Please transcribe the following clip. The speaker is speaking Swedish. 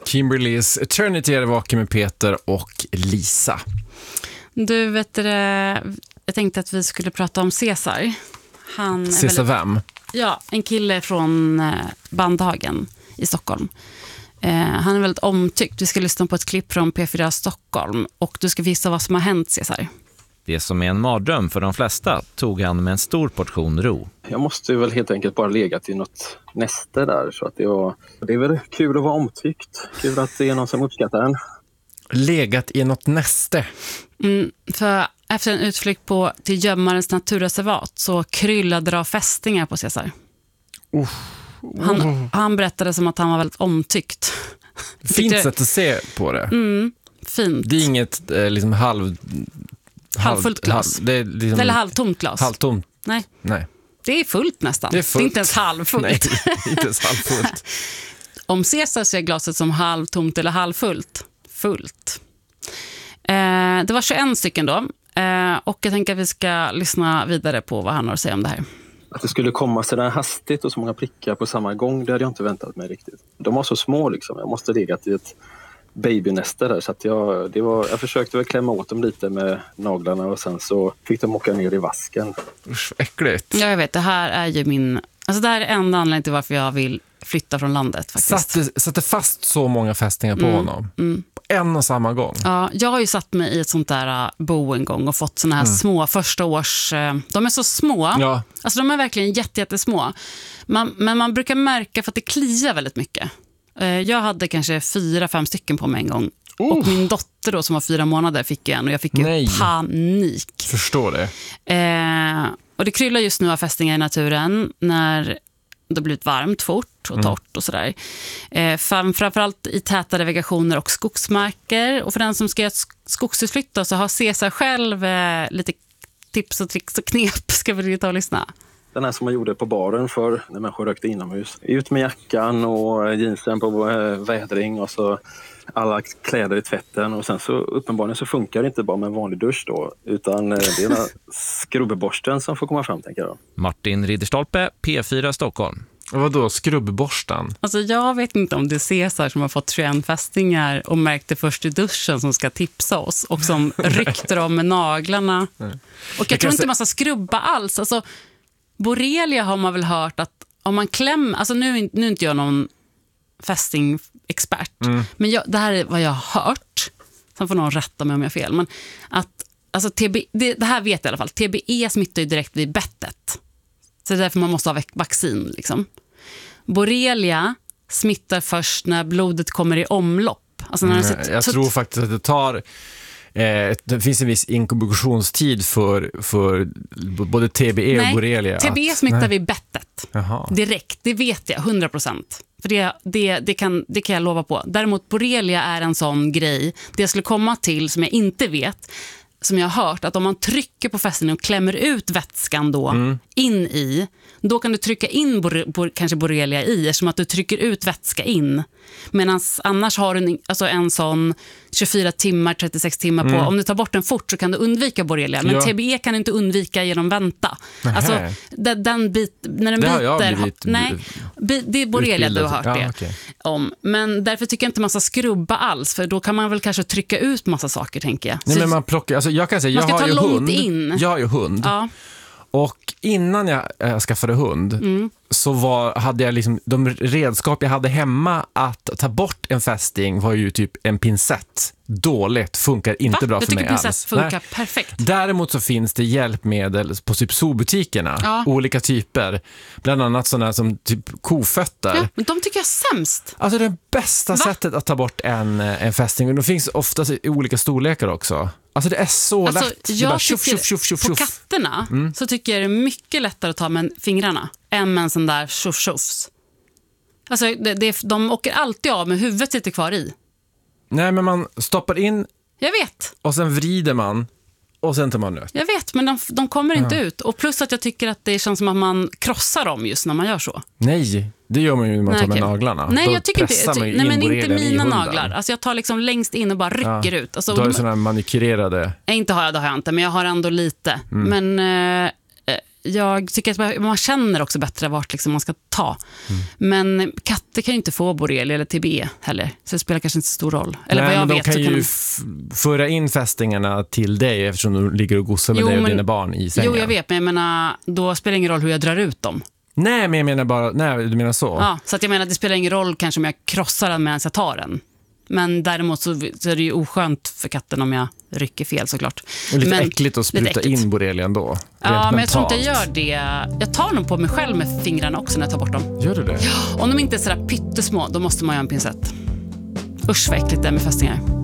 Kimberlys Eternity är vaken med Peter och Lisa. Du vet det, jag tänkte att vi skulle prata om Cesar. Cesar vem? Ja, en kille från Bandhagen i Stockholm. Han är väldigt omtyckt. Vi ska lyssna på ett klipp från P4 Stockholm och du ska visa vad som har hänt, Cesar. Det som är en mardröm för de flesta tog han med en stor portion ro. Jag måste väl helt enkelt bara legat i något näste där, så att det är väl kul att vara omtyckt. Kul att det är någon som uppskattar en. Legat i något näste. För efter en utflykt till Gömmarens naturreservat så kryllade det av fästingar på Cesar. Han berättade som att han var väldigt omtyckt. Fint sätt att se på det. Fint. Det är inget liksom halvfullt glas. Det är liksom, eller halvtomt glas. Halvtomt. Nej. Det är fullt nästan. Det är fullt. Det är inte ens halvfullt. Nej, inte ens halvfullt. Om Cesar ser glaset som halvtomt eller halvfullt. Fullt. Det var 21 stycken då. Och jag tänker att vi ska lyssna vidare på vad han har att säga om det här. Att det skulle komma så där hastigt och så många prickar på samma gång, det hade jag inte väntat mig riktigt. De var så små liksom. Jag måste legat i ett babynäste där, så att jag försökte väl klämma åt dem lite med naglarna och sen så fick de åka ner i vasken. Usch, äckligt. Ja, jag vet, det här är ju det här är enda anledningen till varför jag vill flytta från landet faktiskt. Satte fast så många fästingar på honom. På en och samma gång. Ja, jag har ju satt mig i ett sånt där bo en gång och fått såna här små första års... De är så små. Ja. Alltså de är verkligen jättesmå. Men man brukar märka för att det kliar väldigt mycket. Jag hade kanske 4-5 stycken på mig en gång. Och min dotter då som var 4 månader fick en och jag fick ju panik. Förstår det. Och det kryllar just nu av fästingar i naturen när det blivit varmt fort och torrt och sådär. Framförallt i tätare vegationer och skogsmarker. Och för den som ska göra skogsutflykt så har Cesar själv lite tips och tricks och knep. Ska vi ta och lyssna? Den här som man gjorde på baren för när människor rökte inomhus. Ut med jackan och jeansen på vädring och så alla kläder i tvätten. Och sen så uppenbarligen så funkar det inte bara med en vanlig dusch då. Utan det är den skrubbborsten som får komma fram, tänker jag. Martin Ridderstolpe, P4 Stockholm. Och vadå, skrubbborsten? Alltså jag vet inte om det är Cesar som har fått 21 fästingar och märkte först i duschen som ska tipsa oss och som ryckte dem med naglarna. Och jag tror inte man ska skrubba alls. Alltså borrelia har man väl hört att om man klämmer, alltså nu är inte jag någon fästingexpert, men det här är vad jag har hört. Sen får någon rätta mig om jag har fel, men att alltså det här vet jag i alla fall. TBE smittar ju direkt vid bettet. Så det är därför man måste ha vaccin liksom. Borrelia smittar först när blodet kommer i omlopp. Alltså när jag tror faktiskt att det tar det finns en viss inkubationstid för både TBE och borrelia. TBE smittar vid bettet. Jaha. Direkt, det vet jag 100%. För det kan jag lova på. Däremot borrelia är en sån grej. Det jag skulle komma till som jag inte vet, som jag har hört, att om man trycker på fästingen och klämmer ut vätskan då in i, då kan du trycka in kanske borrelia i, eftersom att du trycker ut vätska in. Medan annars har du en sån 24 timmar, 36 timmar på. Om du tar bort den fort så kan du undvika borrelia. Men TBE kan du inte undvika genom vänta. Alltså, när den biter... Nej, det är borrelia du har hört det om. Men därför tycker jag inte man ska skrubba alls. För då kan man väl kanske trycka ut massa saker, tänker jag. Nej, men man plockar... Alltså jag kan säga, jag har ju hund. Jag har ju hund. Ja. Och innan jag skaffade hund så hade jag liksom, de redskap jag hade hemma att ta bort en fästing var ju typ en pincett. Dåligt, funkar inte bra för mig alls. Pincett funkar perfekt. Däremot så finns det hjälpmedel på typ zoobutikerna, olika typer. Bland annat sådana som typ kofötter. Ja, men de tycker jag är sämst. Alltså det bästa sättet att ta bort en fästing. Och de finns ofta i olika storlekar också. Alltså det är så lätt. Jag bara tycker på katterna så tycker jag det är mycket lättare att ta med fingrarna än med en sån där tjoff. Alltså de åker alltid av med huvudet sitter kvar i. Nej, men man stoppar in. Jag vet. Och sen vrider man. Och sen tar man nöt. Jag vet, men de kommer inte ut. Och plus att jag tycker att det känns som att man krossar dem just när man gör så. Nej, det gör man ju när man tar med naglarna. Nej, jag tycker inte. Nej, men inte mina hunden. Naglar. Alltså jag tar liksom längst in och bara rycker ut. Alltså, då är det sådana manikurerade. Inte har jag, det har jag inte. Men jag har ändå lite. Men jag tycker att man känner också bättre vart liksom man ska ta. Men katter kan ju inte få borrelia eller TB heller. Så det spelar kanske inte så stor roll. Eller Nej, vad jag men vet de kan så ju föra in fästingarna till dig eftersom du ligger och gossar med dig och dina barn i sängen. Jo, jag vet, men jag menar, då spelar det ingen roll hur jag drar ut dem. Nej, men jag menar bara, nej, du menar så. Ja, så att jag menar, det spelar ingen roll kanske om jag krossar den medan jag tar den. Men däremot så är det ju oskönt för katten om jag rycker fel, såklart. Och lite äckligt att spruta in borrelian då. Ja, men jag tror inte jag gör det. Jag tar nog på mig själv med fingrarna också när jag tar bort dem. Gör du det? Om de inte är sådär pyttesmå, då måste man göra en pincett. Usch vad äckligt det är med fästingar.